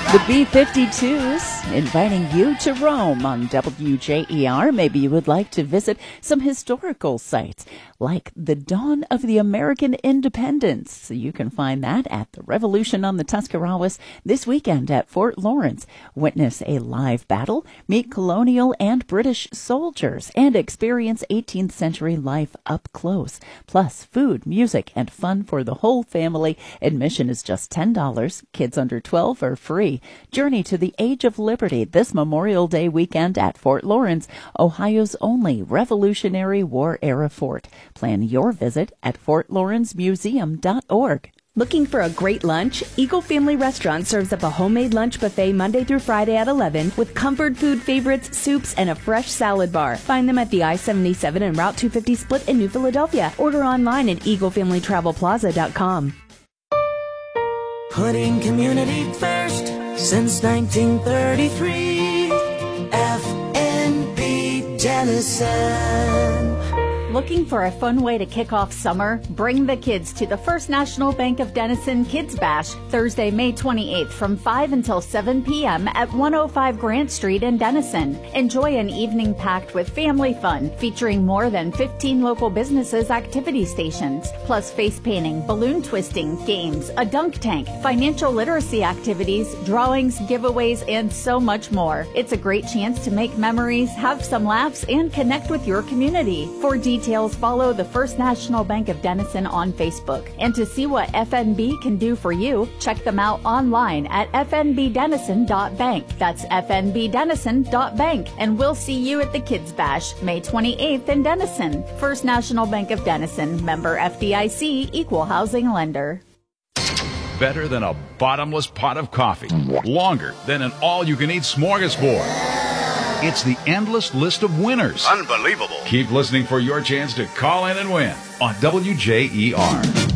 The B-52s inviting you to Rome on WJER. Maybe you would like to visit some historical sites like the dawn of the American independence. You can find that at the Revolution on the Tuscarawas this weekend at Fort Lawrence. Witness a live battle, meet colonial and British soldiers, and experience 18th century life up close. Plus food, music, and fun for the whole family. Admission is just $10. Kids under 12 are free. Journey to the Age of Liberty this Memorial Day weekend at Fort Lawrence, Ohio's only Revolutionary War-era fort. Plan your visit at fortlawrencemuseum.org. Looking for a great lunch? Eagle Family Restaurant serves up a homemade lunch buffet Monday through Friday at 11 with comfort food favorites, soups, and a fresh salad bar. Find them at the I-77 and Route 250 split in New Philadelphia. Order online at eaglefamilytravelplaza.com. Putting community first since 1933. FNB Denison. Looking for a fun way to kick off summer? Bring the kids to the First National Bank of Denison Kids Bash, Thursday, May 28th from 5 until 7 p.m. at 105 Grant Street in Denison. Enjoy an evening packed with family fun, featuring more than 15 local businesses' activity stations, plus face painting, balloon twisting, games, a dunk tank, financial literacy activities, drawings, giveaways, and so much more. It's a great chance to make memories, have some laughs, and connect with your community. For details, follow the First National Bank of Denison on Facebook. And to see what FNB can do for you, check them out online at fnbdenison.bank. That's fnbdenison.bank. And we'll see you at the Kids Bash, May 28th in Denison. First National Bank of Denison, member FDIC, equal housing lender. Better than a bottomless pot of coffee. Longer than an all-you-can-eat smorgasbord. It's the endless list of winners. Unbelievable. Keep listening for your chance to call in and win on WJER.